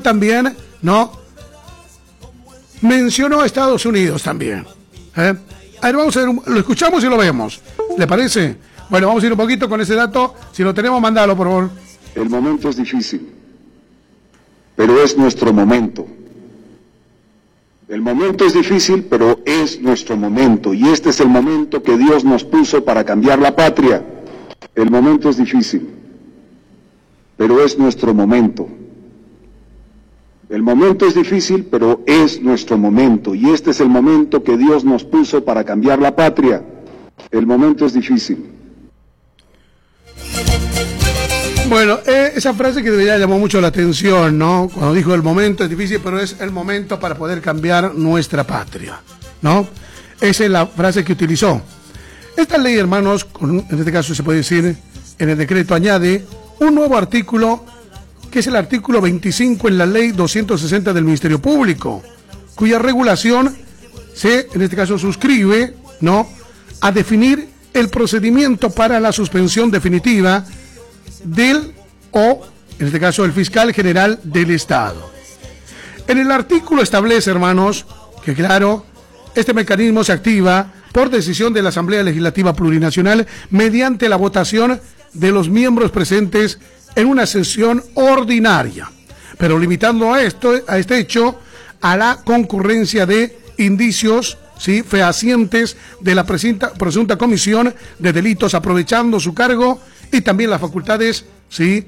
también, ¿no? Mencionó a Estados Unidos también. A ver, vamos a ver, lo escuchamos y lo vemos. ¿Le parece? Bueno, vamos a ir un poquito con ese dato. Si lo tenemos, mándalo, por favor. El momento es difícil, pero es nuestro momento. El momento es difícil, pero es nuestro momento. Y este es el momento que Dios nos puso para cambiar la patria. El momento es difícil, pero es nuestro momento. El momento es difícil, pero es nuestro momento. Y este es el momento que Dios nos puso para cambiar la patria. El momento es difícil. Bueno, esa frase que debería llamar mucho la atención, ¿no? Cuando dijo el momento es difícil, pero es el momento para poder cambiar nuestra patria, ¿no? Esa es la frase que utilizó. Esta ley, hermanos, en este caso se puede decir, en el decreto añade un nuevo artículo, que es el artículo 25 en la ley 260 del Ministerio Público, cuya regulación se, en este caso, suscribe, ¿no?, a definir el procedimiento para la suspensión definitiva del, o, en este caso, el fiscal general del Estado. En el artículo establece, hermanos, que claro, este mecanismo se activa por decisión de la Asamblea Legislativa Plurinacional mediante la votación de los miembros presentes en una sesión ordinaria, pero limitando a este hecho a la concurrencia de indicios, ¿sí?, fehacientes de la presunta comisión de delitos, aprovechando su cargo y también las facultades, ¿sí?,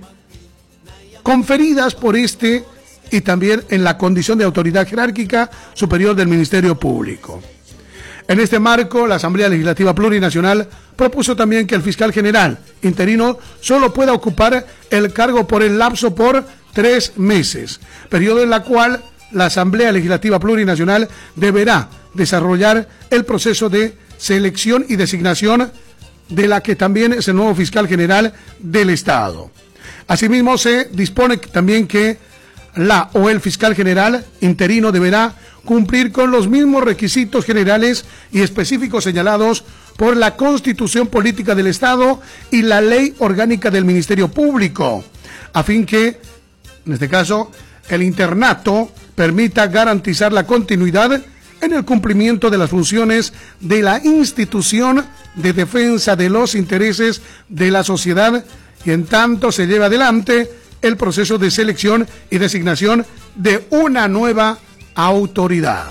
conferidas por este y también en la condición de autoridad jerárquica superior del Ministerio Público. En este marco, la Asamblea Legislativa Plurinacional propuso también que el fiscal general interino solo pueda ocupar el cargo por el lapso por 3 meses, periodo en la cual la Asamblea Legislativa Plurinacional deberá desarrollar el proceso de selección y designación de la que también es el nuevo fiscal general del Estado. Asimismo, se dispone también que la o el fiscal general interino deberá cumplir con los mismos requisitos generales y específicos señalados por la Constitución Política del Estado y la Ley Orgánica del Ministerio Público, a fin que, en este caso, el internato permita garantizar la continuidad en el cumplimiento de las funciones de la institución de defensa de los intereses de la sociedad y en tanto se lleva adelante el proceso de selección y designación de una nueva autoridad.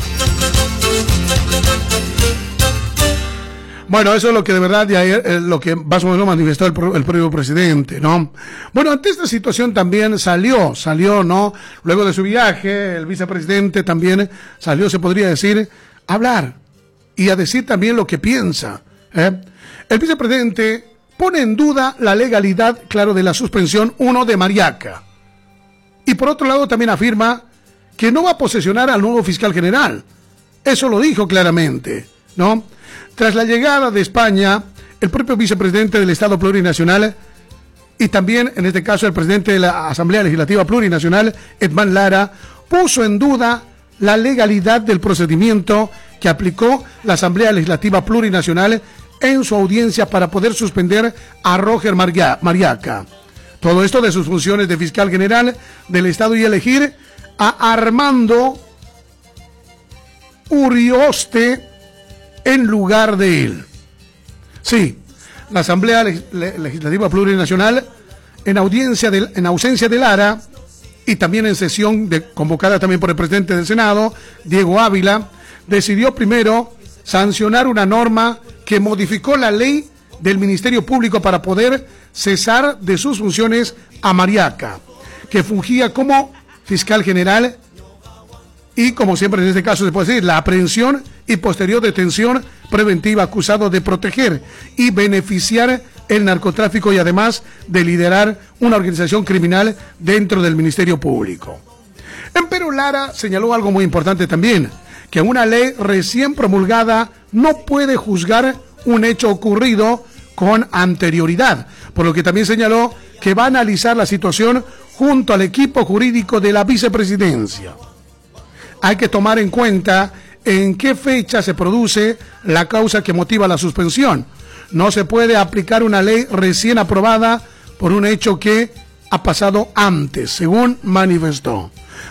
Bueno, eso es lo que de verdad de ayer, lo que más o menos manifestó el propio presidente, ¿no? Bueno, ante esta situación también salió, ¿no? Luego de su viaje, el vicepresidente también salió, se podría decir, a hablar y a decir también lo que piensa, ¿eh? El vicepresidente pone en duda la legalidad, claro, de la suspensión, de Mariaca. Y por otro lado también afirma que no va a posesionar al nuevo fiscal general. Eso lo dijo claramente, ¿no? Tras la llegada de España, el propio vicepresidente del Estado Plurinacional y también, en este caso, el presidente de la Asamblea Legislativa Plurinacional, Edman Lara, puso en duda la legalidad del procedimiento que aplicó la Asamblea Legislativa Plurinacional en su audiencia para poder suspender a Roger Mariaca. Todo esto de sus funciones de fiscal general del Estado y elegir a Armando Urioste en lugar de él. Sí, la Asamblea Legislativa Plurinacional, en ausencia de Lara y también en sesión convocada también por el presidente del Senado, Diego Ávila, decidió primero sancionar una norma que modificó la ley del Ministerio Público para poder cesar de sus funciones a Mariaca, que fungía como fiscal general y, como siempre en este caso se puede decir, la aprehensión y posterior detención preventiva, acusado de proteger y beneficiar el narcotráfico y además de liderar una organización criminal dentro del Ministerio Público. Empero Lara señaló algo muy importante también, que una ley recién promulgada no puede juzgar un hecho ocurrido con anterioridad, por lo que también señaló que va a analizar la situación junto al equipo jurídico de la vicepresidencia. Hay que tomar en cuenta en qué fecha se produce la causa que motiva la suspensión. No se puede aplicar una ley recién aprobada por un hecho que ha pasado antes, según manifestó.